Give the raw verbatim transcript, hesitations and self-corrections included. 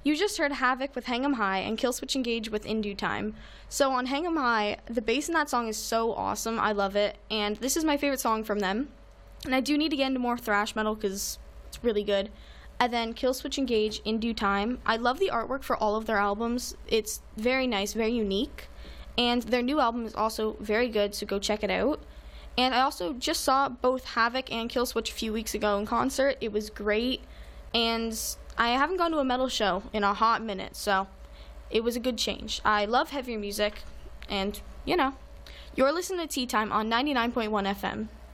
You just heard Havoc with Hang 'em High and Killswitch Engage with In Due Time. So on Hang 'em High, the bass in that song is so awesome. I love it. And this is my favorite song from them. And I do need to get into more thrash metal because it's really good. And then Killswitch Engage, In Due Time. I love the artwork for all of their albums. It's very nice, very unique. And their new album is also very good, so go check it out. And I also just saw both Havoc and Killswitch a few weeks ago in concert. It was great. And I haven't gone to a metal show in a hot minute, so it was a good change. I love heavier music, and, you know, you're listening to Tea Time on ninety-nine point one F M.